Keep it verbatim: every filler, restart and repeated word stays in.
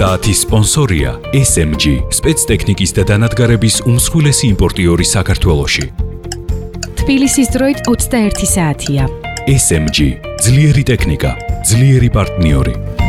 საათის სპონსორია ეს ემ ჯი, სპეცტექნიკის და დანადგარების უმსხვილესი იმპორტიორი საქართველოში. თბილისის დროით ოცდაერთი საათია. ეს ემ ჯი, ძლიერი ტექნიკა, ძლიერი პარტნიორი.